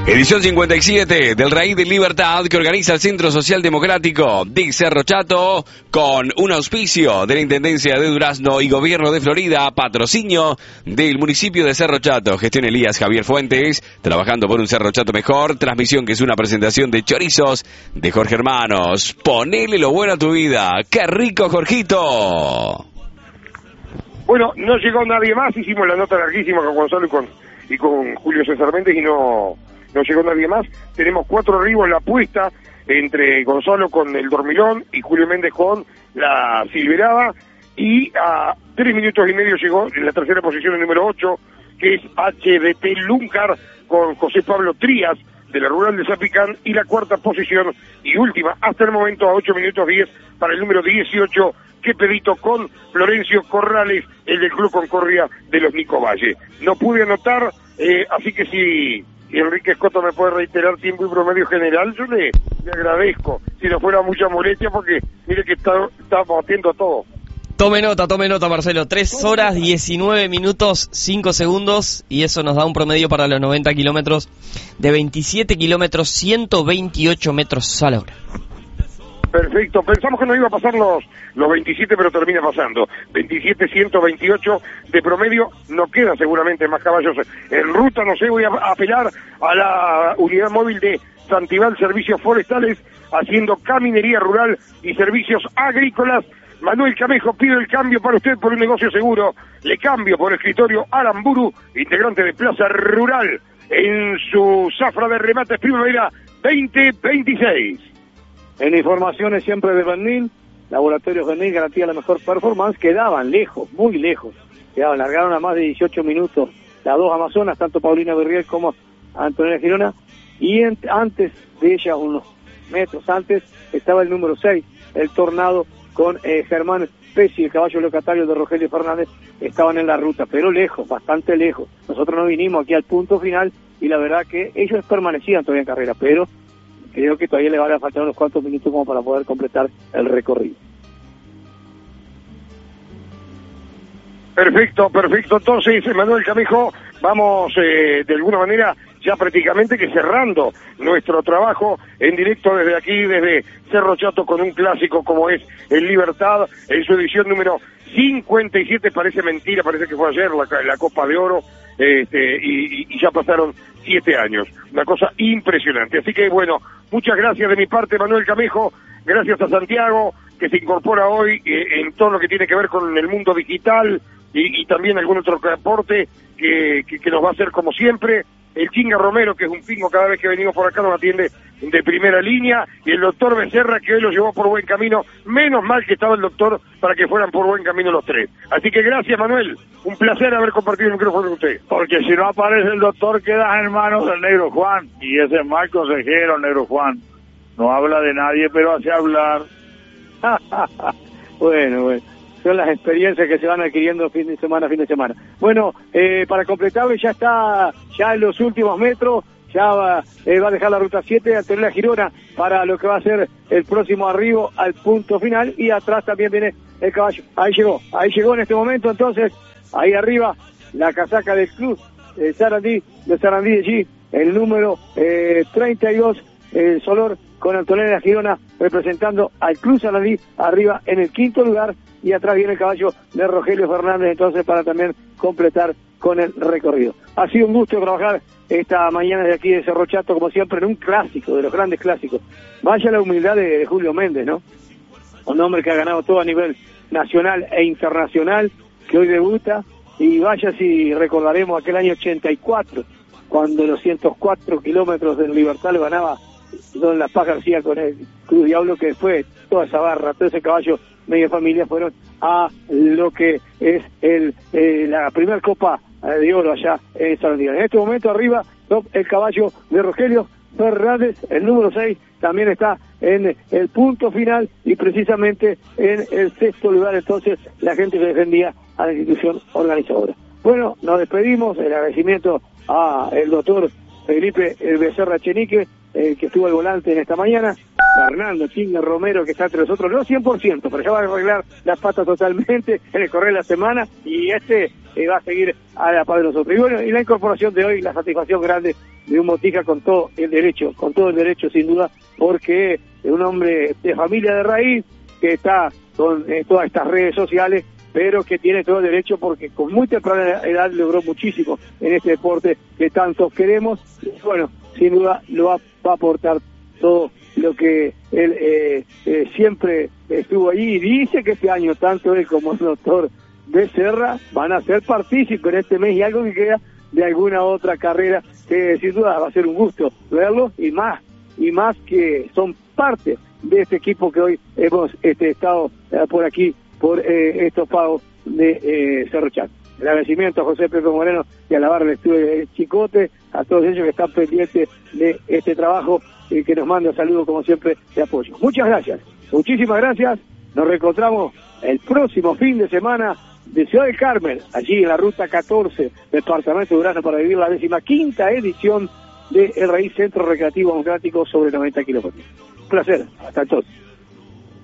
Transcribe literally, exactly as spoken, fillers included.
Edición cincuenta y siete del Raíz de Libertad que organiza el Centro Social Democrático de Cerro Chato con un auspicio de la Intendencia de Durazno y Gobierno de Florida, patrocinio del municipio de Cerro Chato, gestión Elías Javier Fuentes, trabajando por un Cerro Chato mejor, transmisión que es una presentación de chorizos de Jorge Hermanos. Ponele lo bueno a tu vida, ¡qué rico, Jorgito! Bueno, no llegó nadie más, hicimos la nota larguísima con Gonzalo y con, y con Julio César Méndez y no... no llegó nadie más. Tenemos cuatro arribos en la apuesta entre Gonzalo con el Dormilón y Julio Méndez con la Silverada, y a tres minutos y medio llegó en la tercera posición el número ocho, que es H D P Luncar con José Pablo Trías de la Rural de Zapicán, y la cuarta posición y última hasta el momento a ocho minutos diez para el número dieciocho, que pedito con Florencio Corrales, el del Club Concordia de los Nico Valle. No pude anotar, eh, así que si y Enrique Escoto me puede reiterar tiempo y promedio general, yo le, le agradezco, si no fuera mucha molestia, porque mire que está, estamos haciendo todo. Tome nota, tome nota, Marcelo. tres horas, diecinueve minutos, cinco segundos, y eso nos da un promedio para los noventa kilómetros de veintisiete kilómetros, ciento veintiocho metros a la hora. Perfecto, pensamos que no iba a pasar los, los veintisiete, pero termina pasando. veintisiete, ciento veintiocho de promedio, no quedan seguramente más caballos en ruta, no sé, voy a apelar a la unidad móvil de Santibal Servicios Forestales, haciendo caminería rural y servicios agrícolas. Manuel Camejo, pido el cambio para usted por un negocio seguro. Le cambio por escritorio Aramburu, integrante de Plaza Rural, en su zafra de remates primavera veinte veintiséis. En informaciones siempre de Bernil, Laboratorio Bernil garantía la mejor performance. Quedaban lejos, muy lejos. Quedaban, largaron a más de dieciocho minutos las dos Amazonas, tanto Paulina Berriel como Antonella Girona. Y en, antes de ellas, unos metros antes, estaba el número seis, el Tornado, con eh, Germán Pesci, el caballo locatario de Rogelio Fernández. Estaban en la ruta, pero lejos, bastante lejos. Nosotros no vinimos aquí al punto final y la verdad que ellos permanecían todavía en carrera, pero creo que todavía le van a faltar unos cuantos minutos como para poder completar el recorrido. Perfecto, perfecto. Entonces, Manuel Camejo, vamos eh, de alguna manera ya prácticamente que cerrando nuestro trabajo en directo desde aquí, desde Cerro Chato, con un clásico como es el Libertad, en su edición número cincuenta y siete. Parece mentira, parece que fue ayer la, la Copa de Oro, este, y, y ya pasaron siete años. Una cosa impresionante. Así que bueno, muchas gracias de mi parte, Manuel Camejo. Gracias a Santiago, que se incorpora hoy eh, en todo lo que tiene que ver con el mundo digital y, y también algún otro aporte que, que, que nos va a hacer como siempre. El Chinga Romero, que es un pingo, cada vez que venimos por acá nos atiende de primera línea, y el doctor Becerra, que hoy lo llevó por buen camino. Menos mal que estaba el doctor para que fueran por buen camino los tres. Así que gracias, Manuel, un placer haber compartido el micrófono con usted. Porque si no aparece el doctor, quedas en manos del Negro Juan, y ese es mal consejero, Negro Juan. No habla de nadie, pero hace hablar. Bueno, bueno. Son las experiencias que se van adquiriendo fin de semana, fin de semana. Bueno, eh, para completarlo, ya está, ya en los últimos metros, ya va, eh, va a dejar la ruta siete, Antonella Girona, para lo que va a ser el próximo arribo al punto final, y atrás también viene el caballo. Ahí llegó, ahí llegó en este momento, entonces, ahí arriba, la casaca del club de Sarandí, de Sarandí de allí, el número eh, treinta y dos, el Solor, con Antonella Girona representando al Club Sarandí, arriba en el quinto lugar, y atrás viene el caballo de Rogelio Fernández, entonces, para también completar con el recorrido. Ha sido un gusto trabajar esta mañana de aquí de Cerro Chato, como siempre, en un clásico, de los grandes clásicos. Vaya la humildad de, de Julio Méndez, ¿no? Un hombre que ha ganado todo a nivel nacional e internacional, que hoy debuta, y vaya si recordaremos aquel año ochenta y cuatro, cuando los ciento cuatro kilómetros del Libertad lo ganaba Don La Paz García con el Cruz Diablo, que después toda esa barra, todo ese caballo, media familia, fueron a lo que es el eh, la primera Copa de Oro allá en Sarandí. En este momento arriba el caballo de Rogelio Fernández, el número seis, también está en el punto final y precisamente en el sexto lugar, entonces, la gente que defendía a la institución organizadora. Bueno, nos despedimos, el agradecimiento a el doctor Felipe Becerra Chenique, el que estuvo al volante en esta mañana, Fernando Chinga Romero, que está entre nosotros, no cien por ciento, pero ya va a arreglar las patas totalmente en el correr de la semana, y este eh, va a seguir a la par de nosotros. Y bueno, y la incorporación de hoy, la satisfacción grande de un Motija con todo el derecho, con todo el derecho sin duda, porque es un hombre de familia de raíz, que está con eh, todas estas redes sociales, pero que tiene todo el derecho porque con muy temprana edad logró muchísimo en este deporte que tantos queremos. Y bueno, sin duda lo va, va a aportar todo lo que él eh, eh, siempre estuvo ahí, y dice que este año tanto él como el doctor Becerra van a ser partícipes en este mes y algo que queda de alguna otra carrera, que sin duda va a ser un gusto verlo, y más, y más que son parte de este equipo que hoy hemos este, estado eh, por aquí, por eh, estos pagos de eh, Cerro Chato. El agradecimiento a José Pepe Moreno y a la barra del estudio de Chicote, a todos ellos que están pendientes de este trabajo y que nos manda saludos como siempre de apoyo. Muchas gracias, muchísimas gracias. Nos reencontramos el próximo fin de semana de Ciudad del Carmen, allí en la ruta catorce, departamento de Durazno, para vivir la décima quinta edición de El Raíz Centro Recreativo Democrático sobre noventa kilómetros. Un placer, hasta entonces.